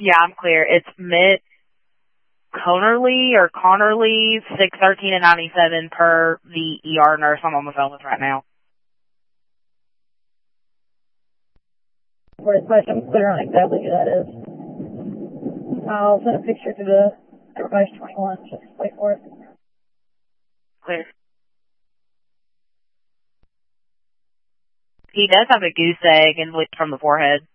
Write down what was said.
Yeah, I'm clear. It's Mitt Connerly or Connerly, 613 and 97 per the ER nurse I'm on the phone with right now. For dispatch, I'm clear on exactly who that is. I'll send a picture to the Everybody's 21. Just wait for it. Clear. He does have a goose egg and from the forehead.